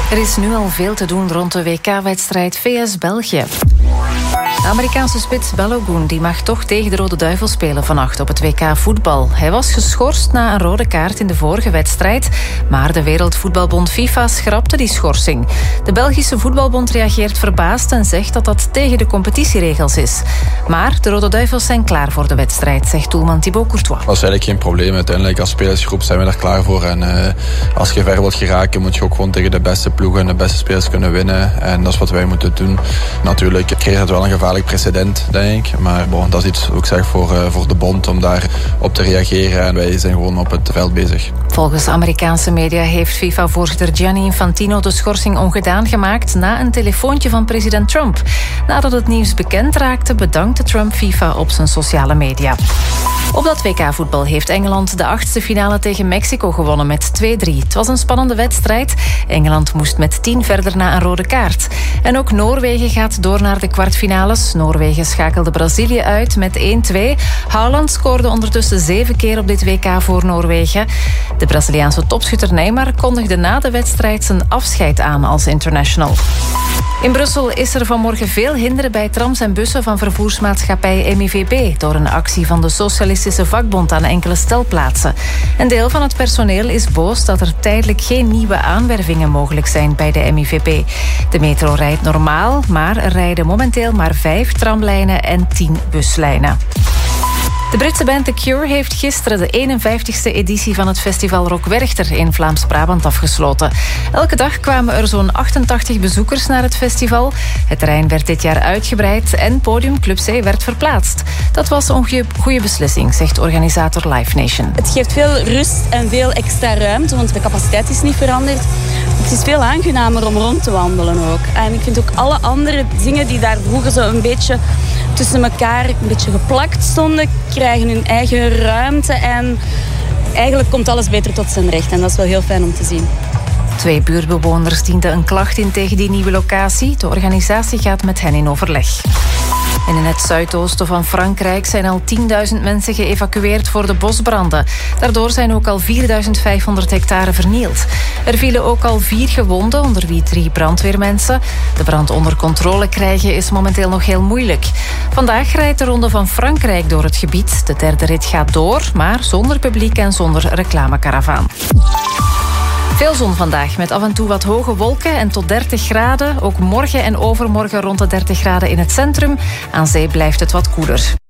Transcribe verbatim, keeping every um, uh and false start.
Er is nu al veel te doen rond de W K-wedstrijd V S-België. De Amerikaanse spits Balogun die mag toch tegen de Rode Duivels spelen vannacht op het W K voetbal. Hij was geschorst na een rode kaart in de vorige wedstrijd, maar de Wereldvoetbalbond FIFA schrapte die schorsing. De Belgische voetbalbond reageert verbaasd en zegt dat dat tegen de competitieregels is. Maar de Rode Duivels zijn klaar voor de wedstrijd, zegt doelman Thibaut Courtois. Dat is eigenlijk geen probleem. Uiteindelijk als spelersgroep zijn we er klaar voor. En uh, als je ver wilt geraken, moet je ook gewoon tegen de beste ploegen en de beste spelers kunnen winnen. En dat is wat wij moeten doen. Natuurlijk creëert het wel een gevaarlijk precedent, denk ik. Maar bon, dat is iets ook zeg voor, uh, voor de bond om daar op te reageren. En wij zijn gewoon op het veld bezig. Volgens Amerikaanse media heeft FIFA-voorzitter Gianni Infantino de schorsing ongedaan gemaakt na een telefoontje van president Trump. Nadat het nieuws bekend raakte, bedankte Trump FIFA op zijn sociale media. Op dat W K-voetbal heeft Engeland de achtste finale tegen Mexico gewonnen met twee drie. Het was een spannende wedstrijd. Engeland moest met tien verder na een rode kaart. En ook Noorwegen gaat door naar de kwartfinales. Noorwegen schakelde Brazilië uit met één twee. Haaland scoorde ondertussen zeven keer op dit W K voor Noorwegen. De Braziliaanse topschutter Neymar kondigde na de wedstrijd zijn afscheid aan als international. In Brussel is er vanmorgen veel hinder bij trams en bussen van vervoersmaatschappij M I V B door een actie van de Socialistische Vakbond aan enkele stelplaatsen. Een deel van het personeel is boos dat er tijdelijk geen nieuwe aanwervingen mogelijk zijn bij de M I V B. De metro rijdt normaal, maar er rijden momenteel maar vijf tramlijnen en tien buslijnen. De Britse band The Cure heeft gisteren de eenenvijftigste editie van het festival Rock Werchter in Vlaams-Brabant afgesloten. Elke dag kwamen er zo'n achtentachtig bezoekers naar het festival. Het terrein werd dit jaar uitgebreid en podium Club C werd verplaatst. Dat was een goede beslissing, zegt organisator Live Nation. Het geeft veel rust en veel extra ruimte, want de capaciteit is niet veranderd. Het is veel aangenamer om rond te wandelen ook. En ik vind ook alle andere dingen die daar vroeger zo een beetje tussen elkaar een beetje geplakt stonden, krijgen hun eigen ruimte en eigenlijk komt alles beter tot zijn recht. En dat is wel heel fijn om te zien. Twee buurtbewoners dienden een klacht in tegen die nieuwe locatie. De organisatie gaat met hen in overleg. En in het zuidoosten van Frankrijk zijn al tienduizend mensen geëvacueerd voor de bosbranden. Daardoor zijn ook al vierduizend vijfhonderd hectare vernield. Er vielen ook al vier gewonden, onder wie drie brandweermensen. De brand onder controle krijgen is momenteel nog heel moeilijk. Vandaag rijdt de Ronde van Frankrijk door het gebied. De derde rit gaat door, maar zonder publiek en zonder reclamekaravaan. Veel zon vandaag, met af en toe wat hoge wolken en tot dertig graden. Ook morgen en overmorgen rond de dertig graden in het centrum. Aan zee blijft het wat koeler.